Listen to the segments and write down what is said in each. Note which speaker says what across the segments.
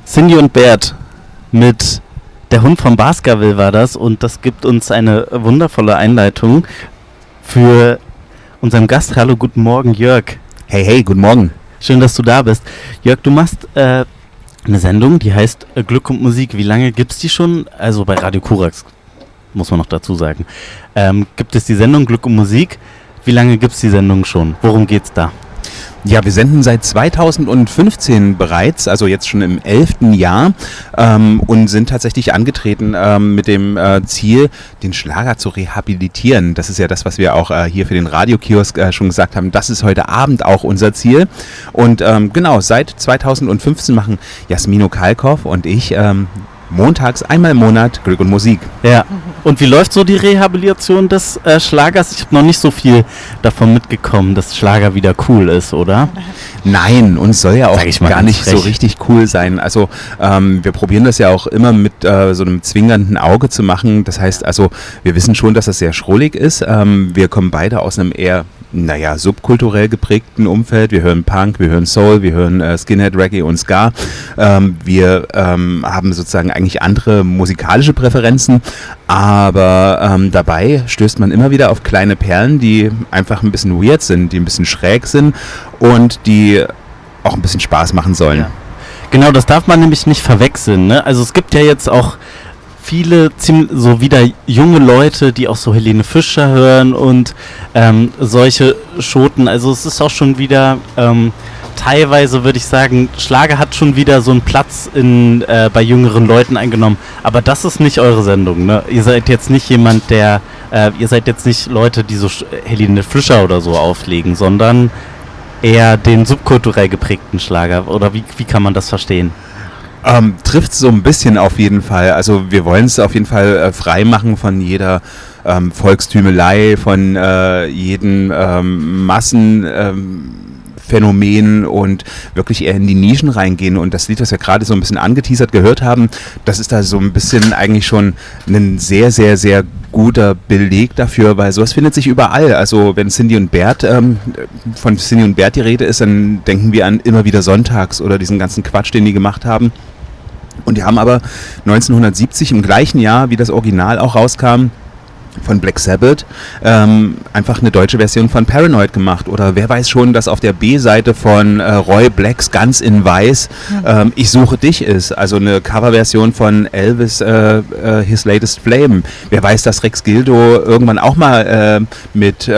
Speaker 1: Cindy und Bert mit Der Hund vom Baskerville war das, und das gibt uns eine wundervolle Einleitung für unseren Gast. Hallo, guten Morgen, Jörg.
Speaker 2: Hey, guten Morgen.
Speaker 1: Schön, dass du da bist. Jörg, du machst eine Sendung, die heißt Glück und Musik. Wie lange gibt es die schon? Also bei Radio Korax, muss man noch dazu sagen. Gibt es die Sendung Glück und Musik? Wie lange gibt es die Sendung schon? Worum geht's da?
Speaker 2: Ja, wir senden seit 2015 bereits, also jetzt schon im 11. Jahr und sind tatsächlich angetreten mit dem Ziel, den Schlager zu rehabilitieren. Das ist ja das, was wir auch hier für den Radiokiosk schon gesagt haben. Das ist heute Abend auch unser Ziel. Und genau, seit 2015 machen Jasmino Kalkow und ich montags einmal im Monat Glück und Musik.
Speaker 1: Ja. Und wie läuft so die Rehabilitation des Schlagers? Ich habe noch nicht so viel davon mitgekommen, dass Schlager wieder cool ist, oder?
Speaker 2: Nein, uns soll ja auch gar nicht so richtig cool sein. Also wir probieren das ja auch immer mit so einem zwingernden Auge zu machen. Das heißt also, wir wissen schon, dass das sehr schrullig ist. Wir kommen beide aus einem eher subkulturell geprägten Umfeld. Wir hören Punk, wir hören Soul, wir hören Skinhead, Reggae und Ska. Wir haben sozusagen eigentlich andere musikalische Präferenzen, aber dabei stößt man immer wieder auf kleine Perlen, die einfach ein bisschen weird sind, die ein bisschen schräg sind und die auch ein bisschen Spaß machen sollen.
Speaker 1: Ja. Genau, das darf man nämlich nicht verwechseln, ne? Also es gibt ja jetzt auch viele so wieder junge Leute, die auch so Helene Fischer hören und solche Schoten. Also es ist auch schon wieder teilweise, würde ich sagen, Schlager hat schon wieder so einen Platz bei jüngeren Leuten eingenommen. Aber das ist nicht eure Sendung, ne? Ihr seid jetzt nicht jemand, ihr seid jetzt nicht Leute, die so Helene Fischer oder so auflegen, sondern eher den subkulturell geprägten Schlager. Oder wie kann man das verstehen?
Speaker 2: Trifft so ein bisschen auf jeden Fall. Also wir wollen es auf jeden Fall frei machen von jeder Volkstümelei, von jedem Massenphänomen und wirklich eher in die Nischen reingehen. Und das Lied, was wir gerade so ein bisschen angeteasert gehört haben, das ist da so ein bisschen eigentlich schon ein sehr, sehr, sehr guter Beleg dafür, weil sowas findet sich überall. Also wenn Cindy und Bert, von Cindy und Bert die Rede ist, dann denken wir an immer wieder sonntags oder diesen ganzen Quatsch, den die gemacht haben. Und die haben aber 1970, im gleichen Jahr, wie das Original auch rauskam, von Black Sabbath, einfach eine deutsche Version von Paranoid gemacht. Oder wer weiß schon, dass auf der B-Seite von Roy Blacks Ganz in Weiß Ich suche dich ist. Also eine Coverversion von Elvis His Latest Flame. Wer weiß, dass Rex Gildo irgendwann auch mal mit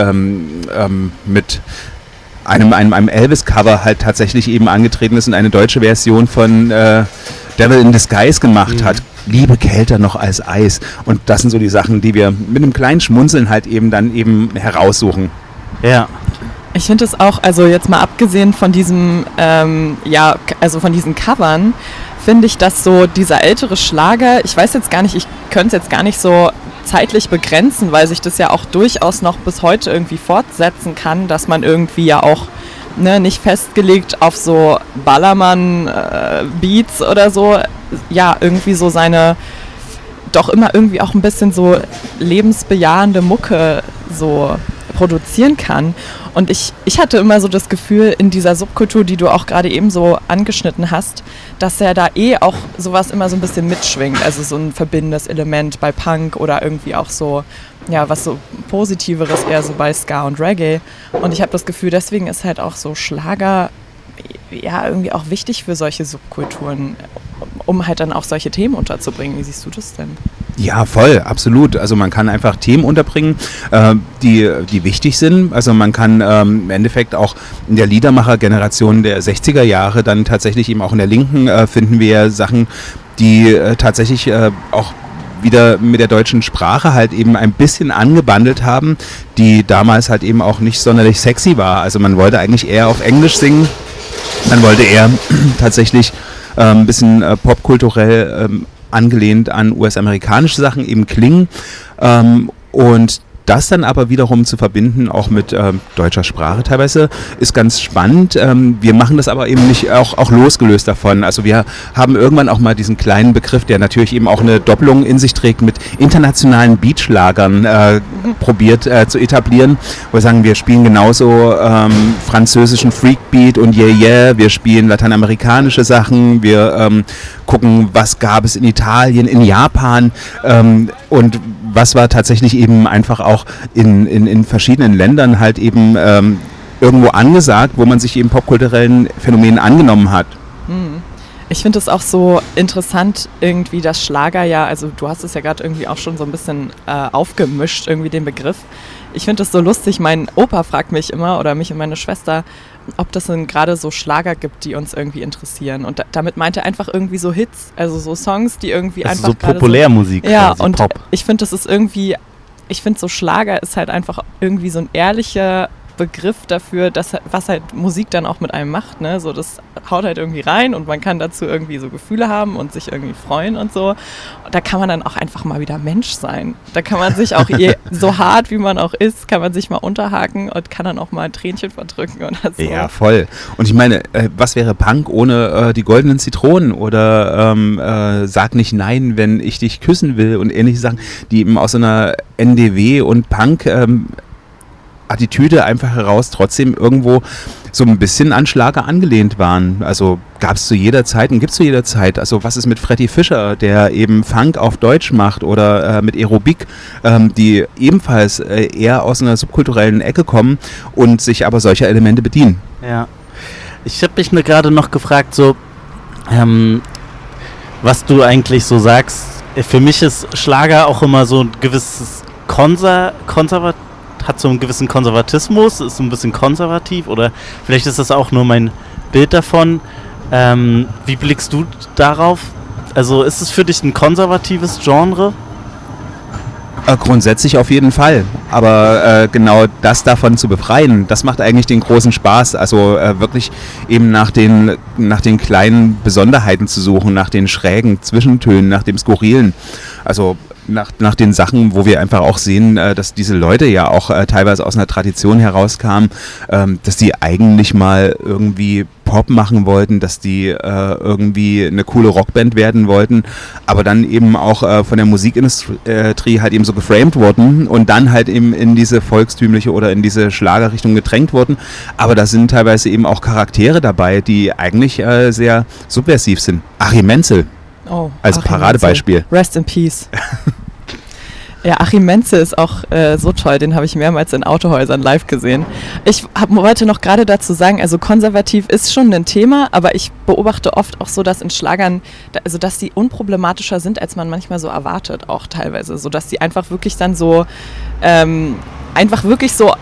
Speaker 2: einem Elvis-Cover halt tatsächlich eben angetreten ist und eine deutsche Version von Devil in Disguise gemacht hat. Liebe kälter noch als Eis. Und das sind so die Sachen, die wir mit einem kleinen Schmunzeln halt eben dann eben heraussuchen.
Speaker 1: Ja.
Speaker 3: Ich finde es auch, also jetzt mal abgesehen von diesem, also von diesen Covern, finde ich, dass so dieser ältere Schlager, ich weiß jetzt gar nicht, ich könnte es jetzt gar nicht so zeitlich begrenzen, weil sich das ja auch durchaus noch bis heute irgendwie fortsetzen kann, dass man irgendwie ja auch nicht festgelegt auf so Ballermann-Beats oder so, ja, irgendwie so seine, doch immer irgendwie auch ein bisschen so lebensbejahende Mucke so produzieren kann. Und ich hatte immer so das Gefühl, in dieser Subkultur, die du auch gerade eben so angeschnitten hast, dass ja da auch sowas immer so ein bisschen mitschwingt, also so ein verbindendes Element bei Punk oder irgendwie auch so, ja, was so Positiveres eher so bei Ska und Reggae. Und ich habe das Gefühl, deswegen ist halt auch so Schlager ja irgendwie auch wichtig für solche Subkulturen, um halt dann auch solche Themen unterzubringen. Wie siehst du das denn?
Speaker 2: Ja, voll, absolut. Also man kann einfach Themen unterbringen, die wichtig sind. Also man kann im Endeffekt auch in der Liedermacher-Generation der 60er Jahre dann tatsächlich eben auch in der Linken finden wir Sachen, die tatsächlich auch wieder mit der deutschen Sprache halt eben ein bisschen angebandelt haben, die damals halt eben auch nicht sonderlich sexy war. Also man wollte eigentlich eher auf Englisch singen, man wollte eher tatsächlich ein bisschen popkulturell angelehnt an US-amerikanische Sachen eben klingen und das dann aber wiederum zu verbinden, auch mit deutscher Sprache teilweise, ist ganz spannend. Wir machen das aber eben nicht auch losgelöst davon. Also wir haben irgendwann auch mal diesen kleinen Begriff, der natürlich eben auch eine Doppelung in sich trägt, mit internationalen Beatschlagern probiert zu etablieren. Wo wir sagen, wir spielen genauso französischen Freakbeat und Yeah, wir spielen lateinamerikanische Sachen, wir gucken, was gab es in Italien, in Japan und was war tatsächlich eben einfach auch in verschiedenen Ländern halt eben irgendwo angesagt, wo man sich eben popkulturellen Phänomenen angenommen hat.
Speaker 3: Ich finde es auch so interessant irgendwie, dass Schlager ja, also du hast es ja gerade irgendwie auch schon so ein bisschen aufgemischt, irgendwie den Begriff. Ich finde es so lustig, mein Opa fragt mich immer oder mich und meine Schwester, ob das denn gerade so Schlager gibt, die uns irgendwie interessieren. Und damit meint er einfach irgendwie so Hits, also so Songs, die irgendwie
Speaker 1: also
Speaker 3: einfach
Speaker 1: so Populärmusik
Speaker 3: so, ja,
Speaker 1: quasi,
Speaker 3: und
Speaker 1: Pop.
Speaker 3: Ich finde, das ist irgendwie, ich finde so Schlager ist halt einfach irgendwie so ein ehrlicher Begriff dafür, was halt Musik dann auch mit einem macht, ne? So, das haut halt irgendwie rein und man kann dazu irgendwie so Gefühle haben und sich irgendwie freuen und so. Und da kann man dann auch einfach mal wieder Mensch sein. Da kann man sich auch so hart wie man auch ist, kann man sich mal unterhaken und kann dann auch mal ein Tränchen verdrücken oder so.
Speaker 2: Ja, voll. Und ich meine, was wäre Punk ohne die goldenen Zitronen oder sag nicht nein, wenn ich dich küssen will und ähnliche Sachen, die eben aus so einer NDW und Punk Attitüde einfach heraus trotzdem irgendwo so ein bisschen an Schlager angelehnt waren. Also gab es zu jeder Zeit und gibt es zu jeder Zeit. Also was ist mit Freddy Fischer, der eben Funk auf Deutsch macht, oder mit Aerobik, die ebenfalls eher aus einer subkulturellen Ecke kommen und sich aber solcher Elemente bedienen.
Speaker 1: Ja. Ich habe mich gerade noch gefragt, so was du eigentlich so sagst. Für mich ist Schlager auch immer so ein gewisses hat so einen gewissen Konservatismus, ist so ein bisschen konservativ, oder vielleicht ist das auch nur mein Bild davon. Wie blickst du darauf? Also ist es für dich ein konservatives Genre?
Speaker 2: Grundsätzlich auf jeden Fall, aber genau das davon zu befreien, das macht eigentlich den großen Spaß, also wirklich eben nach den kleinen Besonderheiten zu suchen, nach den schrägen Zwischentönen, nach dem Skurrilen, also nach den Sachen, wo wir einfach auch sehen, dass diese Leute ja auch teilweise aus einer Tradition herauskamen, dass die eigentlich mal irgendwie Pop machen wollten, dass die irgendwie eine coole Rockband werden wollten, aber dann eben auch von der Musikindustrie halt eben so geframed wurden und dann halt eben in diese volkstümliche oder in diese Schlagerrichtung gedrängt wurden. Aber da sind teilweise eben auch Charaktere dabei, die eigentlich sehr subversiv sind. Achim Menzel als
Speaker 3: Achim
Speaker 2: Paradebeispiel.
Speaker 3: Menzel. Rest in Peace. Ja, Achim Menzel ist auch so toll, den habe ich mehrmals in Autohäusern live gesehen. Ich wollte noch gerade dazu sagen, also konservativ ist schon ein Thema, aber ich beobachte oft auch so, dass in Schlagern, also dass die unproblematischer sind, als man manchmal so erwartet, auch teilweise, so dass die einfach wirklich dann so, einfach wirklich so,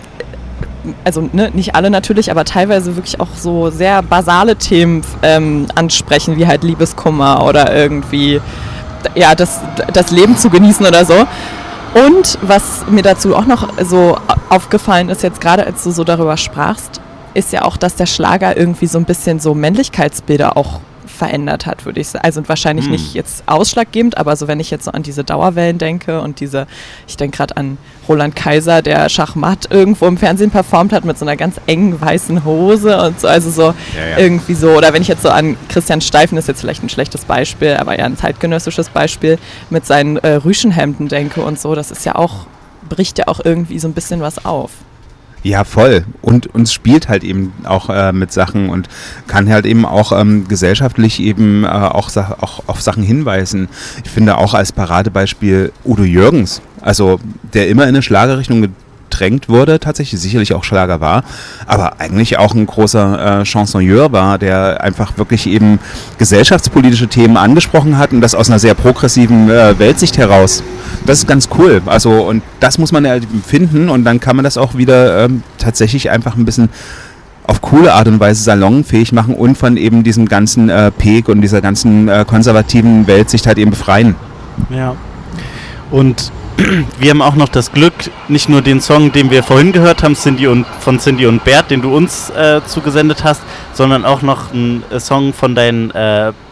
Speaker 3: also ne, nicht alle natürlich, aber teilweise wirklich auch so sehr basale Themen ansprechen, wie halt Liebeskummer oder irgendwie ja, das Leben zu genießen oder so. Und was mir dazu auch noch so aufgefallen ist, jetzt gerade als du so darüber sprachst, ist ja auch, dass der Schlager irgendwie so ein bisschen so Männlichkeitsbilder auch verändert hat, würde ich sagen. Also wahrscheinlich nicht jetzt ausschlaggebend, aber so wenn ich jetzt so an diese Dauerwellen denke und ich denke gerade an Roland Kaiser, der Schachmatt irgendwo im Fernsehen performt hat mit so einer ganz engen weißen Hose und so, also so irgendwie so, oder wenn ich jetzt so an Christian Steifen, ist jetzt vielleicht ein schlechtes Beispiel, aber ja ein zeitgenössisches Beispiel, mit seinen Rüschenhemden denke und so, das ist ja auch, bricht ja auch irgendwie so ein bisschen was auf.
Speaker 2: Ja, voll. Und uns spielt halt eben auch mit Sachen und kann halt eben auch gesellschaftlich eben auch auf Sachen hinweisen. Ich finde auch als Paradebeispiel Udo Jürgens, also der immer in eine Schlagerrichtung gedrängt wurde, tatsächlich sicherlich auch Schlager war, aber eigentlich auch ein großer Chansonnier war, der einfach wirklich eben gesellschaftspolitische Themen angesprochen hat und das aus einer sehr progressiven Weltsicht heraus. Das ist ganz cool. Also, und das muss man ja finden und dann kann man das auch wieder tatsächlich einfach ein bisschen auf coole Art und Weise salonfähig machen und von eben diesem ganzen Peak und dieser ganzen konservativen Weltsicht halt eben befreien.
Speaker 1: Ja. Und wir haben auch noch das Glück, nicht nur den Song, den wir vorhin gehört haben, von Cindy und Bert, den du uns zugesendet hast, sondern auch noch einen Song von deinen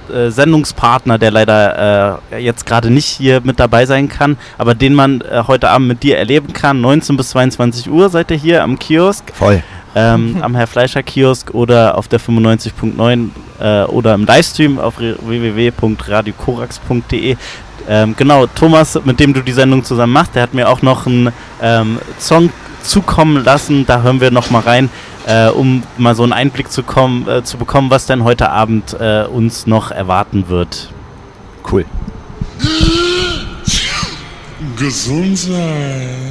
Speaker 1: Sendungspartner, der leider jetzt gerade nicht hier mit dabei sein kann, aber den man heute Abend mit dir erleben kann. 19 bis 22 Uhr seid ihr hier am Kiosk.
Speaker 2: Voll.
Speaker 1: Am Herr Fleischer Kiosk oder auf der 95.9 oder im Livestream auf www.radiokorax.de. Genau, Thomas, mit dem du die Sendung zusammen machst, der hat mir auch noch einen Song zukommen lassen. Da hören wir noch mal rein, um mal so einen Einblick zu bekommen, was denn heute Abend uns noch erwarten wird.
Speaker 2: Cool.
Speaker 4: Gesundheit.